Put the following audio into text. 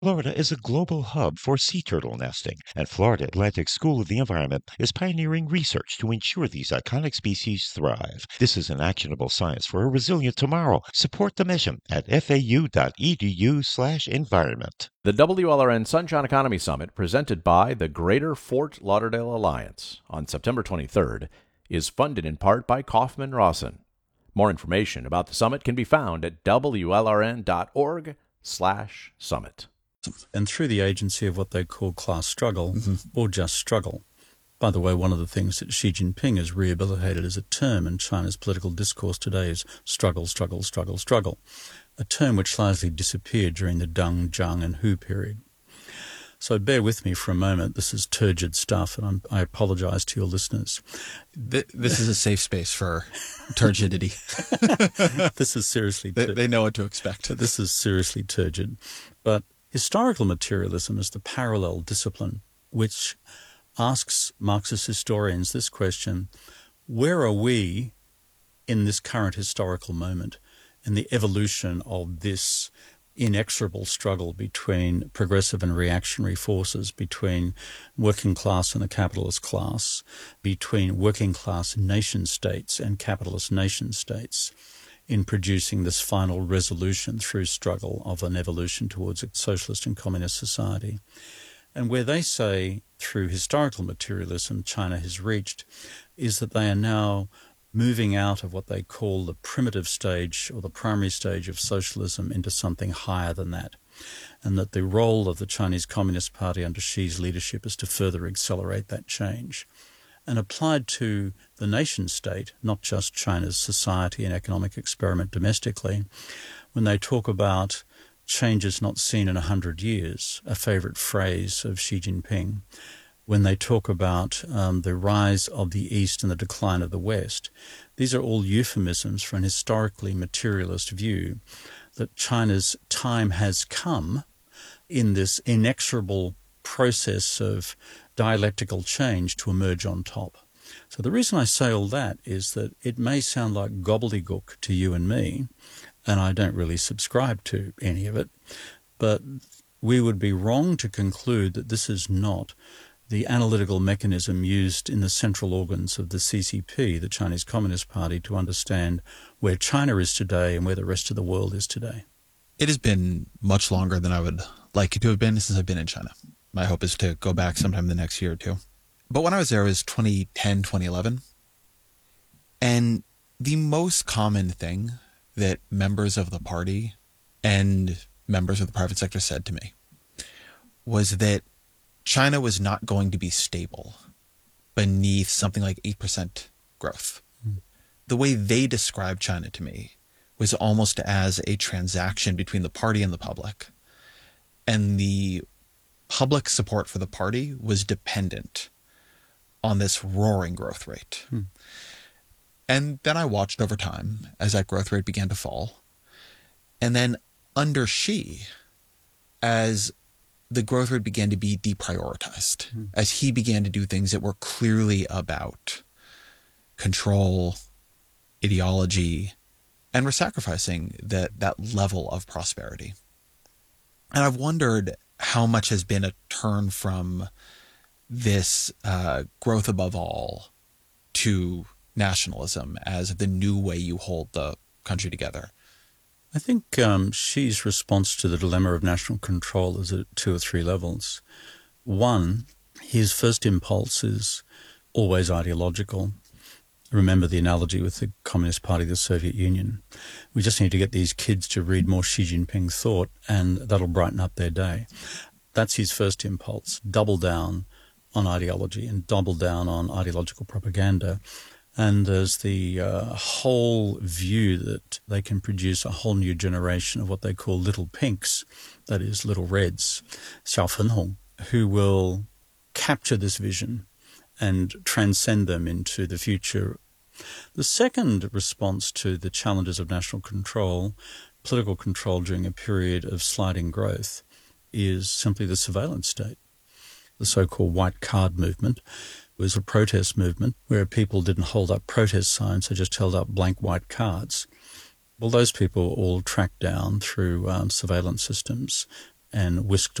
Florida is a global hub for sea turtle nesting, and Florida Atlantic School of the Environment is pioneering research to ensure these iconic species thrive. This is an actionable science for a resilient tomorrow. Support the mission at fau.edu/environment. The WLRN Sunshine Economy Summit, presented by the Greater Fort Lauderdale Alliance on September 23rd, is funded in part by Kaufman Rawson. More information about the summit can be found at wlrn.org/summit. And through the agency of what they call class struggle or just struggle. By the way, one of the things that Xi Jinping has rehabilitated as a term in China's political discourse today is struggle, struggle, struggle, struggle, a term which largely disappeared during the Deng, Zhang and Hu period. So bear with me for a moment. This is turgid stuff, and I apologize to your listeners. This is a safe space for turgidity. This is seriously they know what to expect. This is seriously turgid. But historical materialism is the parallel discipline which asks Marxist historians this question: where are we in this current historical moment, in the evolution of this inexorable struggle between progressive and reactionary forces, between working class and the capitalist class, between working class nation states and capitalist nation states, in producing this final resolution through struggle of an evolution towards a socialist and communist society. And where they say, through historical materialism, China has reached, is that they are now moving out of what they call the primitive stage or the primary stage of socialism into something higher than that, and that the role of the Chinese Communist Party under Xi's leadership is to further accelerate that change. And applied to the nation state, not just China's society and economic experiment domestically, when they talk about changes not seen in 100 years, a favourite phrase of Xi Jinping, when they talk about the rise of the East and the decline of the West, these are all euphemisms for an historically materialist view that China's time has come in this inexorable process of dialectical change to emerge on top. So the reason I say all that is that it may sound like gobbledygook to you and me, and I don't really subscribe to any of it, but we would be wrong to conclude that this is not the analytical mechanism used in the central organs of the CCP, the Chinese Communist Party, to understand where China is today and where the rest of the world is today. It has been much longer than I would like it to have been since I've been in China. My hope is to go back sometime the next year or two. But when I was there, it was 2010, 2011. And the most common thing that members of the party and members of the private sector said to me was that China was not going to be stable beneath something like 8% growth. The way they described China to me was almost as a transaction between the party and the public. And the public support for the party was dependent on this roaring growth rate. And then I watched over time as that growth rate began to fall. And then under Xi, as the growth rate began to be deprioritized, as he began to do things that were clearly about control, ideology, and we're sacrificing that level of prosperity. And I've wondered how much has been a turn from this growth above all to nationalism as the new way you hold the country together. I think Xi's response to the dilemma of national control is at 2 or 3 levels. One, his first impulse is always ideological. Remember the analogy with the Communist Party of the Soviet Union. We just need to get these kids to read more Xi Jinping thought, and that'll brighten up their day. That's his first impulse, double down on ideology and double down on ideological propaganda. And there's the whole view that they can produce a whole new generation of what they call little pinks, that is, little reds, 小粉红, who will capture this vision and transcend them into the future. The second response to the challenges of national control, political control during a period of sliding growth, is simply the surveillance state. The so-called white card movement was a protest movement where people didn't hold up protest signs, they just held up blank white cards. Well, those people were all tracked down through surveillance systems and whisked